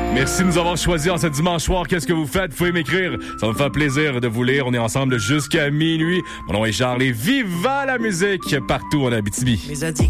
Merci de nous avoir choisis en ce dimanche soir. Qu'est-ce que vous faites? Vous pouvez m'écrire. Ça va me faire plaisir de vous lire. On est ensemble jusqu'à minuit. Mon nom est Charles et viva la musique partout en Abitibi.